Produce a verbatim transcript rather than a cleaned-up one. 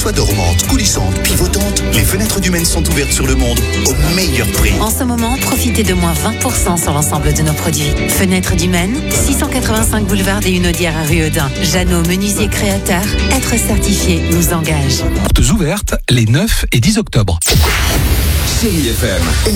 soit dormante, coulissante, pivotante, les fenêtres du Maine sont ouvertes sur le monde au meilleur prix. En ce moment, profitez de moins vingt pour cent sur l'ensemble de nos produits. Fenêtres du Maine, six cent quatre-vingt-cinq boulevard des Hunaudières à Rueudin. Jeannot, menuisier créateur, être certifié nous engage. Portes ouvertes les neuf et dix octobre. Chérie F M.